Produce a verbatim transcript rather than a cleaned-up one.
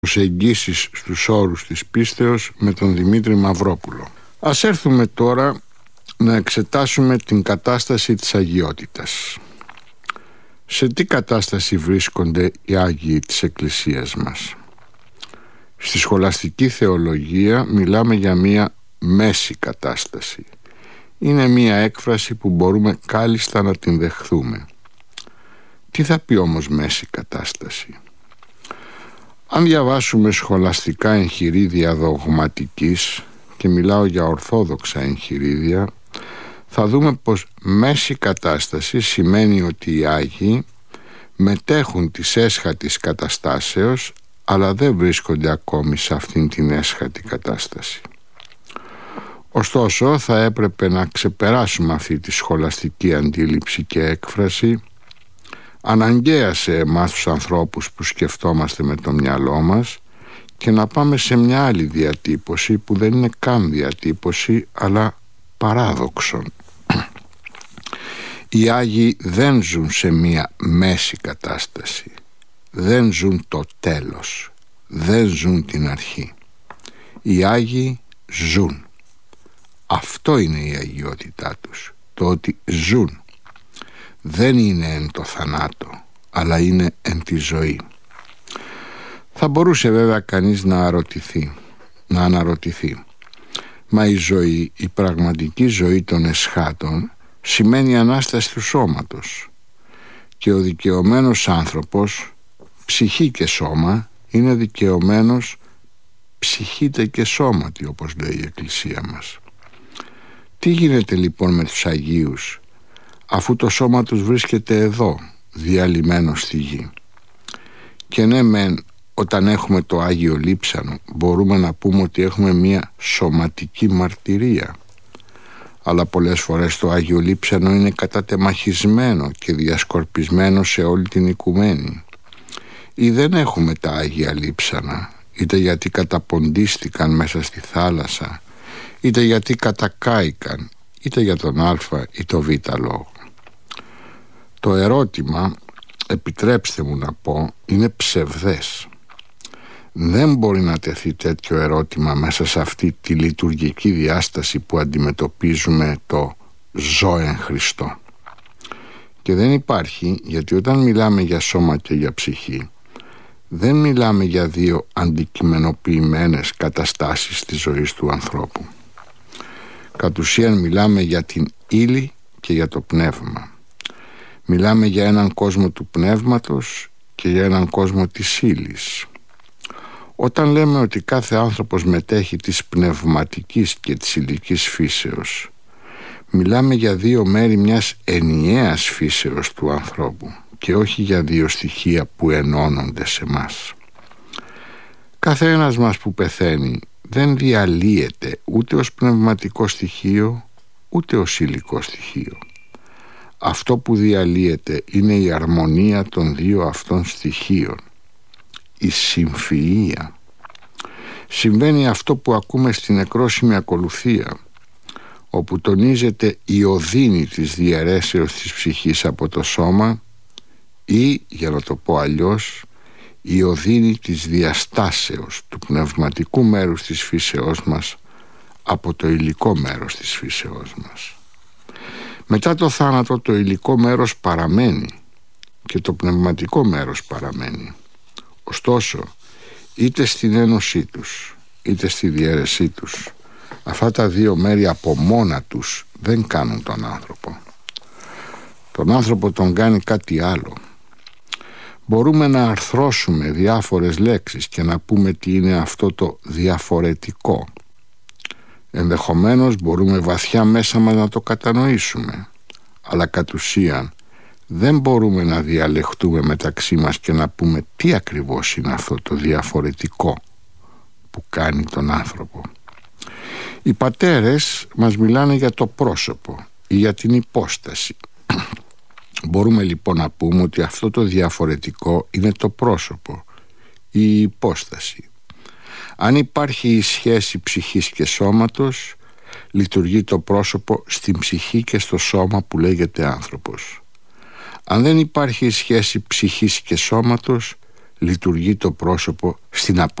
προσεγγίσεις στους όρους της πίστεως με τον Δημήτρη Μαυρόπουλο. Ας έρθουμε τώρα να εξετάσουμε την κατάσταση της αγιότητας. Σε τι κατάσταση βρίσκονται οι Άγιοι της Εκκλησίας μας? Στη σχολαστική θεολογία μιλάμε για μία μέση κατάσταση. Είναι μία έκφραση που μπορούμε κάλλιστα να την δεχθούμε. Τι θα πει όμως μέση κατάσταση? Αν διαβάσουμε σχολαστικά εγχειρίδια δογματικής, και μιλάω για ορθόδοξα εγχειρίδια, θα δούμε πως μέση κατάσταση σημαίνει ότι οι Άγιοι μετέχουν της έσχατης καταστάσεως, αλλά δεν βρίσκονται ακόμη σε αυτήν την έσχατη κατάσταση. Ωστόσο, θα έπρεπε να ξεπεράσουμε αυτή τη σχολαστική αντίληψη και έκφραση, αναγκαία σε εμάς τους ανθρώπους που σκεφτόμαστε με το μυαλό μας, και να πάμε σε μια άλλη διατύπωση που δεν είναι καν διατύπωση αλλά παράδοξον. Οι Άγιοι δεν ζουν σε μια μέση κατάσταση, δεν ζουν το τέλος, δεν ζουν την αρχή. Οι Άγιοι ζουν. Αυτό είναι η αγιότητά τους, το ότι ζουν. Δεν είναι εν το θανάτο, αλλά είναι εν τη ζωή. Θα μπορούσε βέβαια κανείς να αρωτηθεί, να αναρωτηθεί, μα η ζωή, η πραγματική ζωή των εσχάτων σημαίνει ανάσταση του σώματος, και ο δικαιωμένος άνθρωπος, ψυχή και σώμα, είναι δικαιωμένος ψυχήτε και σώματι, όπως λέει η Εκκλησία μας. Τι γίνεται λοιπόν με τους Αγίους, αφού το σώμα τους βρίσκεται εδώ, διαλυμένο στη γη? Και ναι μεν, όταν έχουμε το Άγιο Λείψανο, μπορούμε να πούμε ότι έχουμε μια σωματική μαρτυρία, αλλά πολλές φορές το Άγιο Λείψανο είναι κατατεμαχισμένο και διασκορπισμένο σε όλη την οικουμένη. Ή δεν έχουμε τα Άγια Λείψανα, είτε γιατί καταποντίστηκαν μέσα στη θάλασσα, είτε γιατί κατακάηκαν, είτε για τον α ή το β λόγο. Το ερώτημα, επιτρέψτε μου να πω, είναι ψευδές. Δεν μπορεί να τεθεί τέτοιο ερώτημα μέσα σε αυτή τη λειτουργική διάσταση που αντιμετωπίζουμε το ζω εν Χριστώ. Και δεν υπάρχει, γιατί όταν μιλάμε για σώμα και για ψυχή, δεν μιλάμε για δύο αντικειμενοποιημένες καταστάσεις της ζωής του ανθρώπου. Κατ' ουσίαν μιλάμε για την ύλη και για το πνεύμα. Μιλάμε για έναν κόσμο του πνεύματος και για έναν κόσμο της ύλης. Όταν λέμε ότι κάθε άνθρωπος μετέχει της πνευματικής και της υλικής φύσεως, μιλάμε για δύο μέρη μιας ενιαίας φύσεως του ανθρώπου και όχι για δύο στοιχεία που ενώνονται σε μας. Κάθε ένας μας που πεθαίνει δεν διαλύεται ούτε ως πνευματικό στοιχείο ούτε ως υλικό στοιχείο. Αυτό που διαλύεται είναι η αρμονία των δύο αυτών στοιχείων, η συμφυΐα. Συμβαίνει αυτό που ακούμε στην εκρόσιμη ακολουθία, όπου τονίζεται η οδύνη της διαιρέσεως της ψυχής από το σώμα, ή, για να το πω αλλιώς, η οδύνη της διαστάσεως του πνευματικού μέρους της φύσεώς μας από το υλικό μέρος της φύσεώς μας. Μετά το θάνατο το υλικό μέρος παραμένει και το πνευματικό μέρος παραμένει. Ωστόσο, είτε στην ένωσή τους είτε στη διαίρεσή τους, αυτά τα δύο μέρη από μόνα τους δεν κάνουν τον άνθρωπο. Τον άνθρωπο τον κάνει κάτι άλλο. Μπορούμε να αρθρώσουμε διάφορες λέξεις και να πούμε τι είναι αυτό το διαφορετικό. Ενδεχομένως μπορούμε βαθιά μέσα μας να το κατανοήσουμε, αλλά κατ' ουσίαν δεν μπορούμε να διαλεχτούμε μεταξύ μας και να πούμε τι ακριβώς είναι αυτό το διαφορετικό που κάνει τον άνθρωπο. Οι πατέρες μας μιλάνε για το πρόσωπο ή για την υπόσταση. Μπορούμε λοιπόν να πούμε ότι αυτό το διαφορετικό είναι το πρόσωπο ή η υπόσταση. Αν υπάρχει η σχέση ψυχής και σώματος, λειτουργεί το πρόσωπο στην ψυχή και στο σώμα που λέγεται άνθρωπος. Αν δεν υπάρχει η σχέση ψυχής και σώματος, λειτουργεί το πρόσωπο στην απουσία